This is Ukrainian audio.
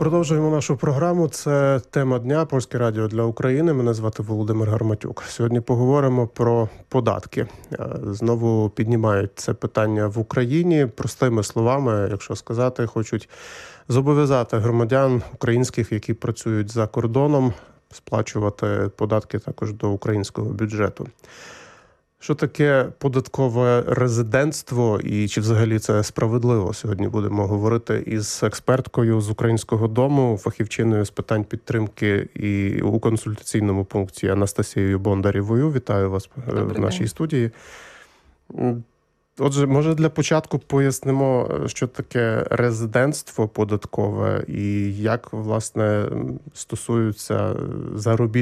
Продовжуємо нашу програму. Це тема дня Польське радіо для України. Мене звати Володимир Гарматюк. Сьогодні поговоримо про податки. Знову піднімають це питання в Україні. Простими словами, якщо сказати, хочуть зобов'язати громадян українських, які працюють за кордоном, сплачувати податки також до українського бюджету. Що таке податкове резидентство і чи взагалі це справедливо? Сьогодні будемо говорити із експерткою з Українського дому, фахівчиною з питань підтримки і у консультаційному пункті Анастасією Бондарєвою. Вітаю вас в нашій студії. Отже, може для початку пояснимо, що таке резидентство податкове і як, власне, стосуються заробітної